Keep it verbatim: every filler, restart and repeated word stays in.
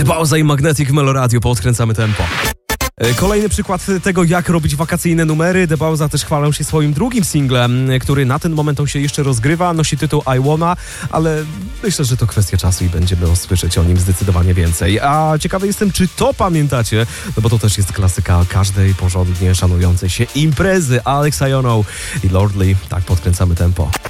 Bauza i Magnetic w Melo Radio, podkręcamy tempo. Kolejny przykład tego, jak robić wakacyjne numery. The Bauza też chwalą się swoim drugim singlem, który na ten moment on się jeszcze rozgrywa. Nosi tytuł I Wanna, ale myślę, że to kwestia czasu i będziemy usłyszeć o nim zdecydowanie więcej. A ciekawy jestem, czy to pamiętacie, no bo to też jest klasyka każdej porządnie szanującej się imprezy. Alex Iono i Lordly, tak podkręcamy tempo.